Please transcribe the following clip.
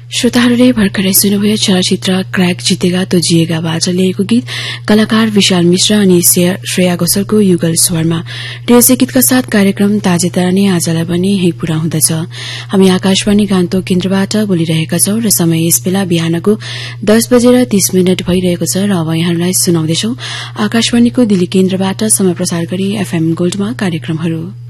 श्रोताहरूले भर्खरै सुन्नुभयो चलचित्र क्रैक जितेगा तो जिएगाबाट लिएको गीत कलाकार विशाल मिश्र अनि श्रेया घोषालको युगल स्वरमा। रेडियो गीतका साथ कार्यक्रम ताजे तरानी आजलाई पनि यही पूरा हुँदछ। हामी आकाशवाणी गान्तोक केन्द्रबाट बोलिरहेका छौं र समय यस बेला बिहानको 10:30 भइरहेको छ र अब यहाँलाई सुनाउँदैछौ आकाशवाणीको दिल्ली केन्द्रबाट समय प्रसार गरी एफएम गोल्डमा कार्यक्रमहरू।